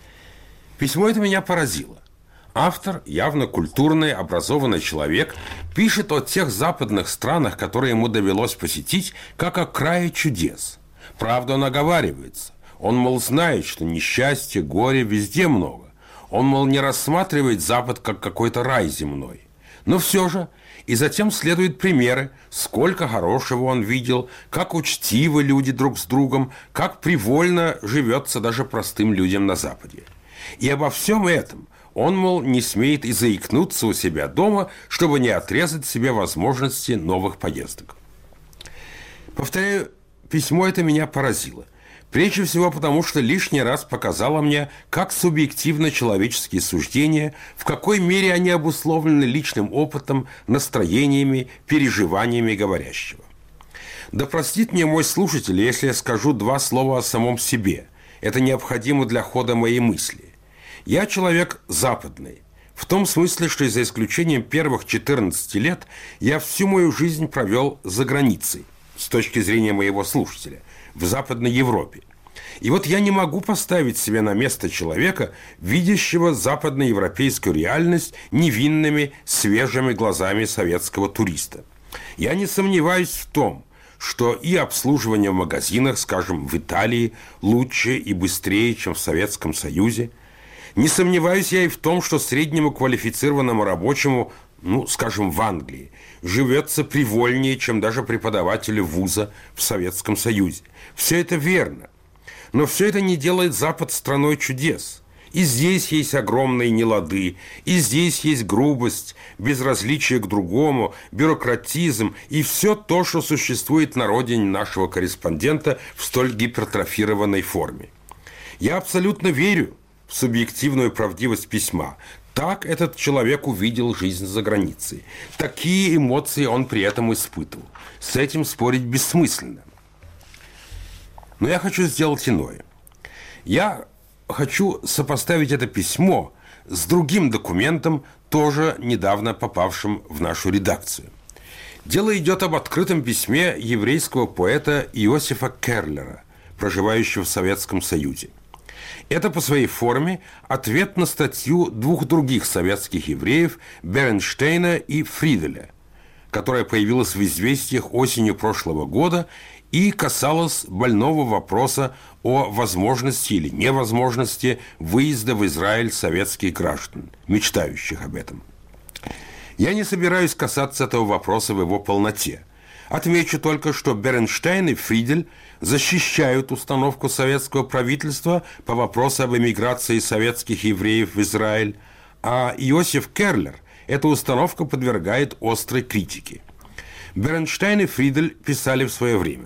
Письмо это меня поразило. Автор, явно культурный, образованный человек, пишет о тех западных странах, которые ему довелось посетить, как о крае чудес. Правда, он оговаривается. Он, мол, знает, что несчастья, горя везде много. Он, мол, не рассматривает Запад как какой-то рай земной. Но все же, и затем следуют примеры, сколько хорошего он видел, как учтивы люди друг с другом, как привольно живется даже простым людям на Западе. И обо всем этом он, мол, не смеет и заикнуться у себя дома, чтобы не отрезать себе возможности новых поездок. Повторяю, письмо это меня поразило. Прежде всего потому, что лишний раз показала мне, как субъективны человеческие суждения, в какой мере они обусловлены личным опытом, настроениями, переживаниями говорящего. Да простит мне мой слушатель, если я скажу два слова о самом себе. Это необходимо для хода моей мысли. Я человек западный, в том смысле, что за исключением первых четырнадцати лет я всю мою жизнь провел за границей, с точки зрения моего слушателя, в Западной Европе. И вот я не могу поставить себя на место человека, видящего западноевропейскую реальность невинными, свежими глазами советского туриста. Я не сомневаюсь в том, что и обслуживание в магазинах, скажем, в Италии, лучше и быстрее, чем в Советском Союзе. Не сомневаюсь я и в том, что среднему квалифицированному рабочему, ну, скажем, в Англии, живется привольнее, чем даже преподавателю вуза в Советском Союзе. Все это верно. Но все это не делает Запад страной чудес. И здесь есть огромные нелады, и здесь есть грубость, безразличие к другому, бюрократизм и все то, что существует на родине нашего корреспондента в столь гипертрофированной форме. Я абсолютно верю в субъективную правдивость письма. Так этот человек увидел жизнь за границей. Такие эмоции он при этом испытывал. С этим спорить бессмысленно. Но я хочу сделать иное. Я хочу сопоставить это письмо с другим документом, тоже недавно попавшим в нашу редакцию. Дело идет об открытом письме еврейского поэта Иосифа Керлера, проживающего в Советском Союзе. Это по своей форме ответ на статью двух других советских евреев Бернштейна и Фриделя, которая появилась в «Известиях» осенью прошлого года и касалась больного вопроса о возможности или невозможности выезда в Израиль советских граждан, мечтающих об этом. Я не собираюсь касаться этого вопроса в его полноте. Отмечу только, что Бернштейн и Фридель защищают установку советского правительства по вопросу об эмиграции советских евреев в Израиль, а Иосиф Керлер эту установку подвергает острой критике. Бернштейн и Фридель писали в свое время: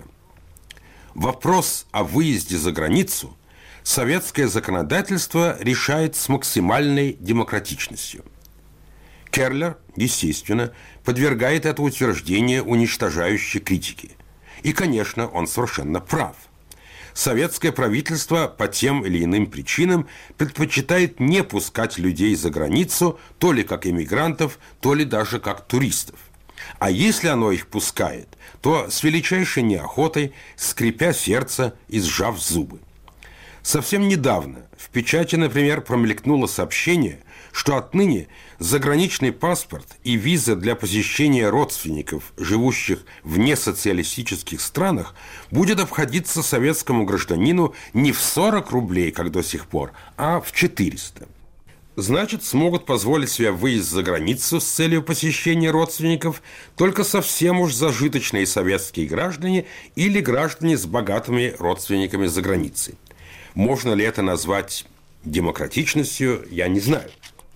вопрос о выезде за границу советское законодательство решает с максимальной демократичностью. Керлер, естественно, подвергает это утверждение уничтожающей критике. И, конечно, он совершенно прав. Советское правительство по тем или иным причинам предпочитает не пускать людей за границу то ли как иммигрантов, то ли даже как туристов. А если оно их пускает, то с величайшей неохотой, скрипя сердце и сжав зубы. Совсем недавно в печати, например, промелькнуло сообщение, что отныне заграничный паспорт и виза для посещения родственников, живущих в несоциалистических странах, будет обходиться советскому гражданину не в сорок рублей, как до сих пор, а в четыреста. Значит, смогут позволить себе выезд за границу с целью посещения родственников только совсем уж зажиточные советские граждане или граждане с богатыми родственниками за границей. Можно ли это назвать демократичностью, я не знаю.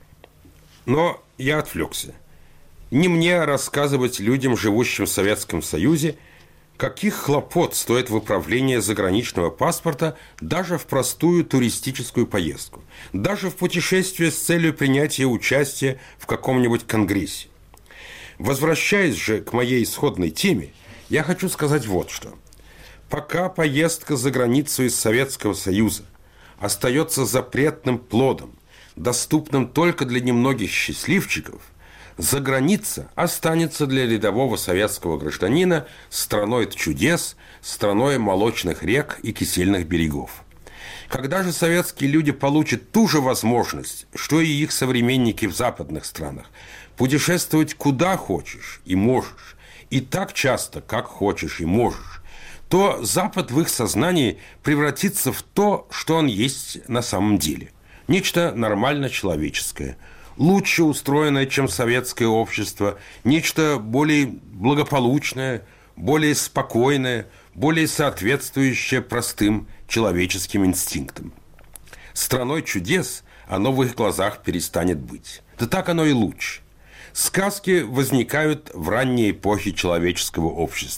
Но я отвлекся. Не мне рассказывать людям, живущим в Советском Союзе, каких хлопот стоит выправление заграничного паспорта даже в простую туристическую поездку, даже в путешествие с целью принятия участия в каком-нибудь конгрессе. Возвращаясь же к моей исходной теме, я хочу сказать вот что. Пока поездка за границу из Советского Союза остается запретным плодом, доступным только для немногих счастливчиков, заграница останется для рядового советского гражданина страной чудес, страной молочных рек и кисельных берегов. Когда же советские люди получат ту же возможность, что и их современники в западных странах, путешествовать куда хочешь и можешь, и так часто, как хочешь и можешь, то Запад в их сознании превратится в то, что он есть на самом деле. Нечто нормально человеческое, лучше устроенное, чем советское общество, нечто более благополучное, более спокойное, более соответствующее простым человеческим инстинктам. Страной чудес оно в их глазах перестанет быть. Да так оно и лучше. Сказки возникают в ранней эпохе человеческого общества.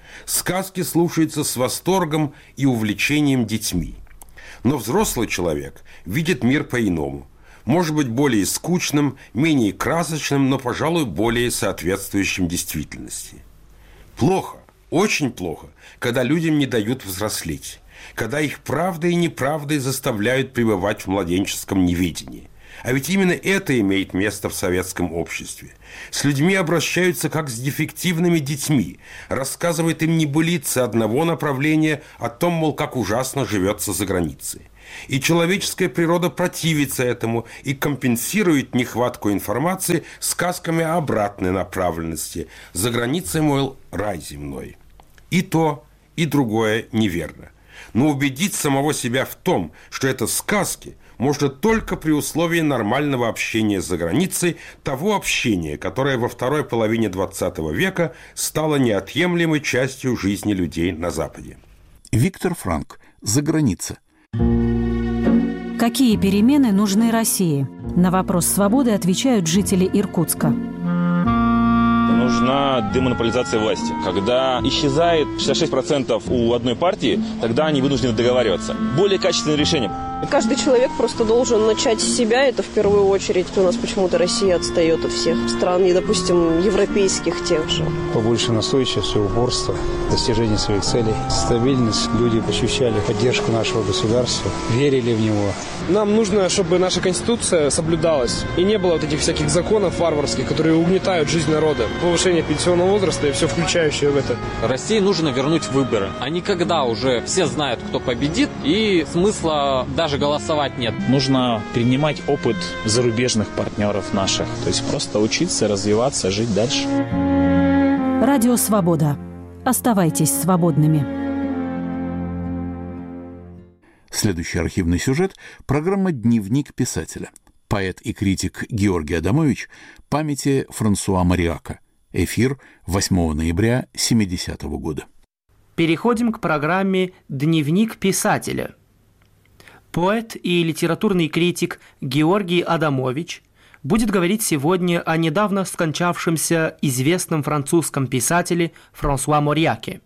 Сказки слушаются с восторгом и увлечением детьми. Но взрослый человек видит мир по-иному. Может быть, более скучным, менее красочным, но, пожалуй, более соответствующим действительности. Плохо, очень плохо, когда людям не дают взрослеть, когда их правдой и неправдой заставляют пребывать в младенческом неведении. А ведь именно это имеет место в советском обществе. С людьми обращаются как с дефективными детьми, рассказывают им небылицы одного направления о том, мол, как ужасно живется за границей. И человеческая природа противится этому и компенсирует нехватку информации сказками обратной направленности. За границей, мол, рай земной. И то, и другое неверно. Но убедить самого себя в том, что это сказки, можно только при условии нормального общения за границей, того общения, которое во второй половине двадцатого века стало неотъемлемой частью жизни людей на Западе. Виктор Франк. За граница. Какие перемены нужны России? На вопрос «Свободы» отвечают жители Иркутска. Нужна демонополизация власти. Когда исчезает шестьдесят шесть процентов у одной партии, тогда они вынуждены договариваться. Более качественное решение. Каждый человек просто должен начать с себя, это в первую очередь. У нас почему-то Россия отстает от всех стран, и, допустим, европейских тех же. Побольше настойчивости, упорства, достижения своих целей, стабильность. Люди ощущали поддержку нашего государства, верили в него. Нам нужно, чтобы наша Конституция соблюдалась, и не было вот этих всяких законов варварских, которые угнетают жизнь народа. Повышение пенсионного возраста и все включающее в это. России нужно вернуть выборы. А не когда уже все знают, кто победит, и смысла даже голосовать нет. Нужно перенимать опыт зарубежных партнеров наших. То есть просто учиться, развиваться, жить дальше. Радио «Свобода». Оставайтесь свободными. Следующий архивный сюжет – программа «Дневник писателя». Поэт и критик Георгий Адамович памяти Франсуа Мориака. Эфир восьмого ноября семидесятого года. Переходим к программе «Дневник писателя». Поэт и литературный критик Георгий Адамович будет говорить сегодня о недавно скончавшемся известном французском писателе Франсуа Мориаке.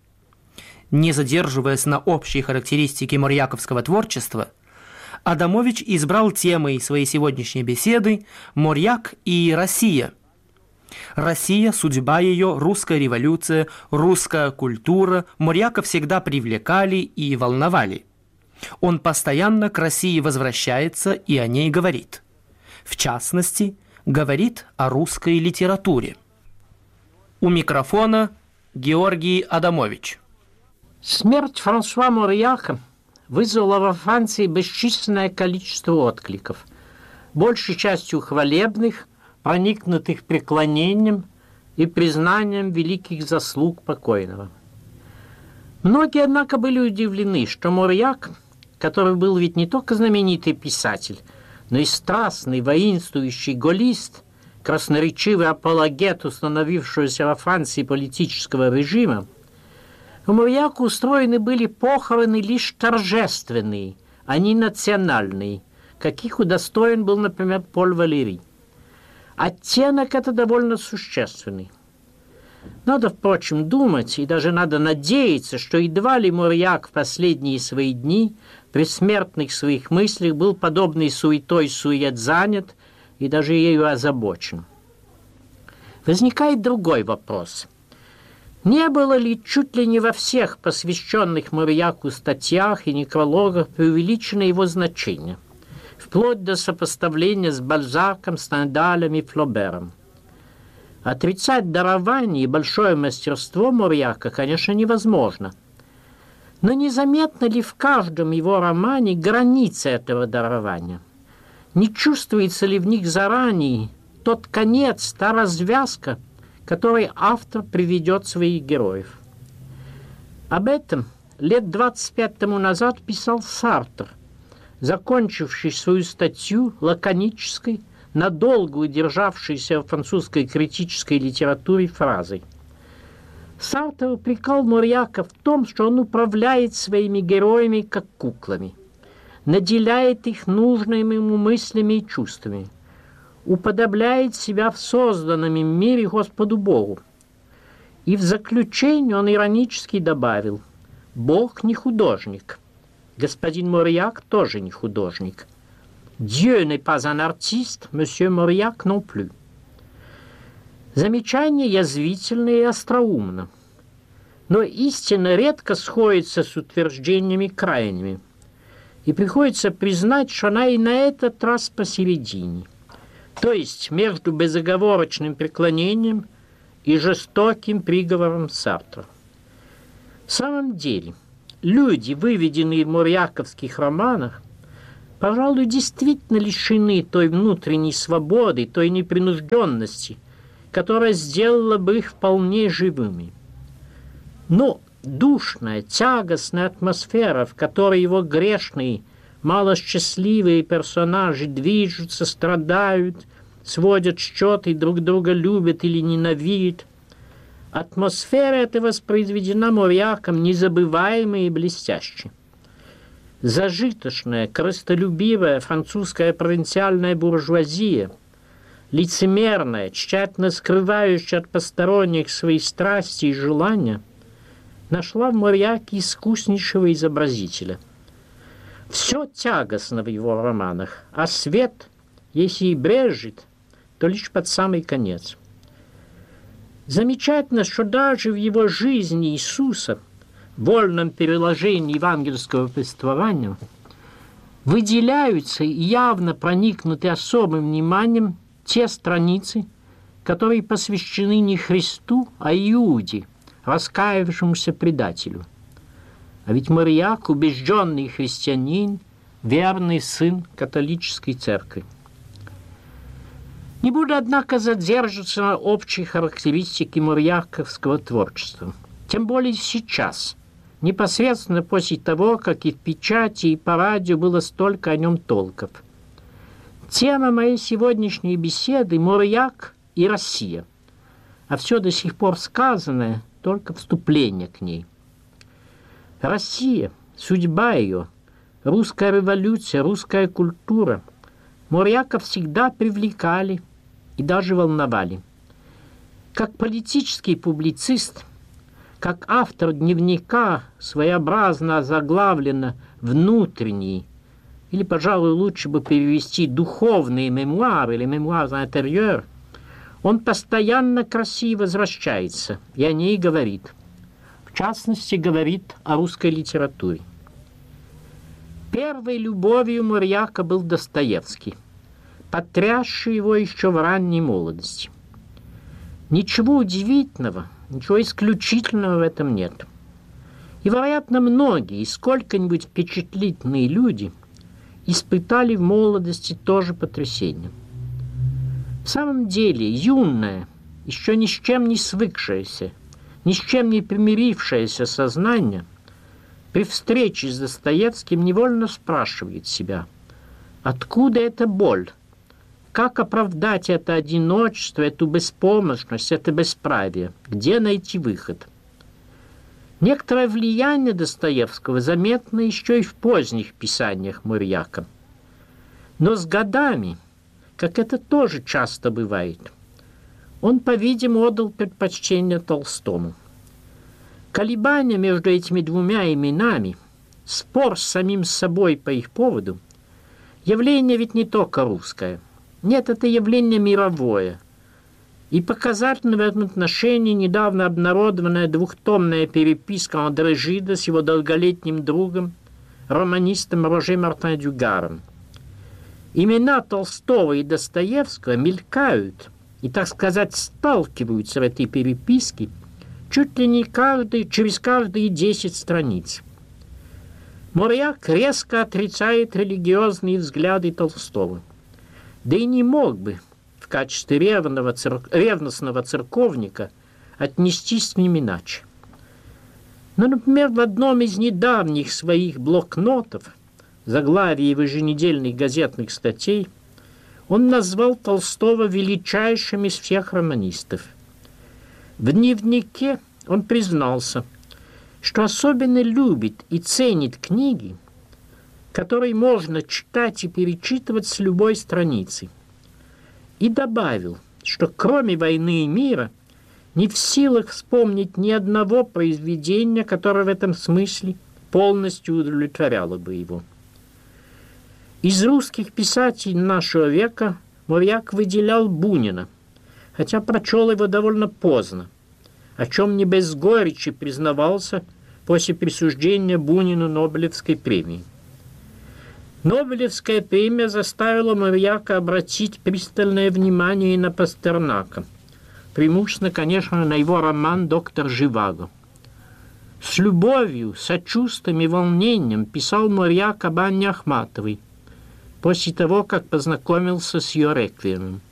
Не задерживаясь на общей характеристике морьяковского творчества, Адамович избрал темой своей сегодняшней беседы «Мориак и Россия». Россия, судьба ее, русская революция, русская культура Мориака всегда привлекали и волновали. Он постоянно к России возвращается и о ней говорит. В частности, говорит о русской литературе. У микрофона Георгий Адамович. Смерть Франсуа Мориака вызвала во Франции бесчисленное количество откликов, большей частью хвалебных, проникнутых преклонением и признанием великих заслуг покойного. Многие, однако, были удивлены, что Мориак, который был ведь не только знаменитый писатель, но и страстный, воинствующий голлист, красноречивый апологет установившегося во Франции политического режима, у Мориака устроены были похороны лишь торжественные, а не национальные, каких удостоен был, например, Поль Валери. Оттенок это довольно существенный. Надо, впрочем, думать, и даже надо надеяться, что едва ли Мориак в последние свои дни при смертных своих мыслях был подобной суетой сует занят и даже ею озабочен. Возникает другой вопрос. Не было ли чуть ли не во всех посвященных Мориаку статьях и некрологах преувеличено его значение, вплоть до сопоставления с Бальзаком, Стендалем и Флобером? Отрицать дарование и большое мастерство Мориака, конечно, невозможно. Но незаметно ли в каждом его романе границы этого дарования? Не чувствуется ли в них заранее тот конец, та развязка, которой автор приведет своих героев? Об этом лет двадцать пять тому назад писал Сартр, закончивший свою статью лаконической, надолго удержавшейся в французской критической литературе фразой. Сартр упрекал Мориака в том, что он управляет своими героями как куклами, наделяет их нужными ему мыслями и чувствами, уподобляет себя в созданном им мире Господу Богу. И в заключение он иронически добавил: «Бог не художник. Господин Морьяк тоже не художник. Dieu n'est pas un artiste, monsieur Mauriac non plus». Замечание язвительное и остроумно, но истина редко сходится с утверждениями крайними, и приходится признать, что она и на этот раз посередине, то есть между безоговорочным преклонением и жестоким приговором Сартра. В самом деле, люди, выведенные в морьяковских романах, пожалуй, действительно лишены той внутренней свободы, той непринужденности, которая сделала бы их вполне живыми. Но душная, тягостная атмосфера, в которой его грешные, малосчастливые персонажи движутся, страдают, сводят счеты, друг друга любят или ненавидят, атмосфера эта воспроизведена Морьяком незабываемой и блестяще. Зажиточная, корыстолюбивая французская провинциальная буржуазия, лицемерная, тщательно скрывающая от посторонних свои страсти и желания, нашла в Морьяке искуснейшего изобразителя. Все тягостно в его романах, а свет, если и брежет, то лишь под самый конец. Замечательно, что даже в его жизни Иисуса, в вольном переложении евангельского повествования, выделяются и явно проникнуты особым вниманием те страницы, которые посвящены не Христу, а Иуде, раскаявшемуся предателю. А ведь Морьяк – убежденный христианин, верный сын католической церкви. Не буду, однако, задерживаться на общей характеристике морьяковского творчества. Тем более сейчас, непосредственно после того, как и в печати, и по радио было столько о нем толков. Тема моей сегодняшней беседы – Морьяк и Россия. А все до сих пор сказанное – только вступление к ней. Россия, судьба ее, русская революция, русская культура Морьяка всегда привлекали и даже волновали. Как политический публицист, как автор дневника, своеобразно озаглавлено «Внутренний», или, пожалуй, лучше бы перевести «духовные мемуары» или «мемуар интерьер», он постоянно к России возвращается и о ней говорит. В частности, говорит о русской литературе. Первой любовью Морьяка был Достоевский, потрясший его еще в ранней молодости. Ничего удивительного, ничего исключительного в этом нет. И, вероятно, многие и сколько-нибудь впечатлительные люди испытали в молодости тоже потрясение. В самом деле, юное, еще ни с чем не свыкшееся, ни с чем не примирившееся сознание при встрече с Достоевским невольно спрашивает себя, откуда эта боль, как оправдать это одиночество, эту беспомощность, это бесправие, где найти выход. Некоторое влияние Достоевского заметно еще и в поздних писаниях Морьяка. Но с годами, как это тоже часто бывает, он, по-видимому, отдал предпочтение Толстому. Колебания между этими двумя именами, спор с самим собой по их поводу, явление ведь не только русское. Нет, это явление мировое. И показательно в этом отношении недавно обнародованная двухтомная переписка Андре Жида с его долголетним другом, романистом Роже Мартин Дюгаром. Имена Толстого и Достоевского мелькают и, так сказать, сталкиваются в этой переписке чуть ли не каждый, через каждые десять страниц. Морьяк резко отрицает религиозные взгляды Толстого. Да и не мог бы в качестве ревного, цер... ревностного церковника отнестись к ним иначе. Но, например, в одном из недавних своих блокнотов, заглавие его еженедельных газетных статей, он назвал Толстого величайшим из всех романистов. В дневнике он признался, что особенно любит и ценит книги, которые можно читать и перечитывать с любой страницы. И добавил, что кроме «Войны и мира» не в силах вспомнить ни одного произведения, которое в этом смысле полностью удовлетворяло бы его. Из русских писателей нашего века Мурьяк выделял Бунина, хотя прочел его довольно поздно, о чем не без горечи признавался после присуждения Бунину Нобелевской премии. Нобелевская премия заставила Мурьяка обратить пристальное внимание и на Пастернака, преимущественно, конечно, на его роман «Доктор Живаго». С любовью, сочувствием и волнением писал Мурьяк об Анне Ахматовой после того, как познакомился с ее реквиемом.